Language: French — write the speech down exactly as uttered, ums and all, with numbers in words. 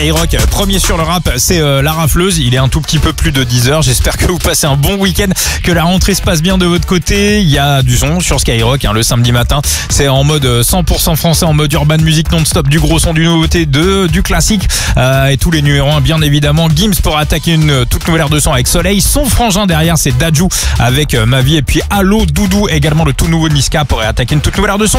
Skyrock, premier sur le rap, c'est euh, la rafleuse. Il est un tout petit peu plus de dix heures. J'espère que vous passez un bon week-end, que la rentrée se passe bien de votre côté. Il y a du son sur Skyrock hein, le samedi matin. C'est en mode cent pour cent français, en mode urban music non-stop, du gros son, du nouveauté, de, du classique euh, et tous les numéros un bien évidemment. Gims pour attaquer une toute nouvelle heure de son avec Soleil. Son frangin derrière, c'est Dadju avec euh, Ma Vie. Et puis Allo Doudou, également le tout nouveau Niska pour attaquer une toute nouvelle heure de son.